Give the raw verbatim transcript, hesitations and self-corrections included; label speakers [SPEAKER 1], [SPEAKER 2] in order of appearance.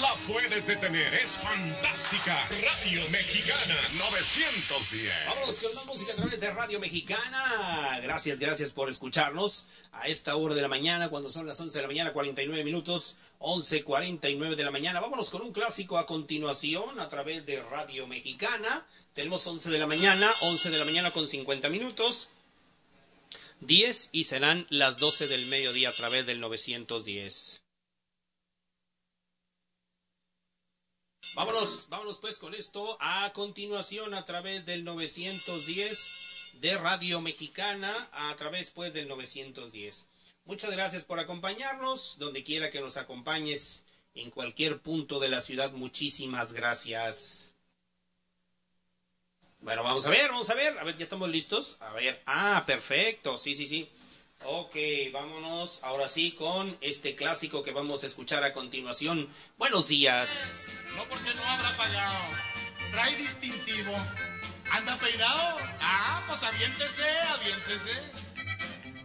[SPEAKER 1] la puedes detener, es fantástica. Radio Mexicana novecientos diez.
[SPEAKER 2] Vámonos con más música a través de Radio Mexicana. Gracias, gracias por escucharnos a esta hora de la mañana, cuando son las once de la mañana, cuarenta y nueve minutos, once cuarenta y nueve de la mañana. Vámonos con un clásico a continuación a través de Radio Mexicana. Tenemos once de la mañana, once de la mañana con cincuenta minutos, diez y serán las doce del mediodía a través del novecientos diez. Vámonos, vámonos pues con esto a continuación a través del novecientos diez de Radio Mexicana, a través pues del novecientos diez. Muchas gracias por acompañarnos, donde quiera que nos acompañes, en cualquier punto de la ciudad, muchísimas gracias. Bueno, vamos a ver, vamos a ver, a ver, ya estamos listos. A ver, ah, perfecto, sí, sí, sí. Ok, vámonos ahora sí con este clásico que vamos a escuchar a continuación. Buenos días.
[SPEAKER 3] No, porque no habrá pagado. Trae distintivo. ¿Anda peinado? Ah, pues aviéntese, aviéntese.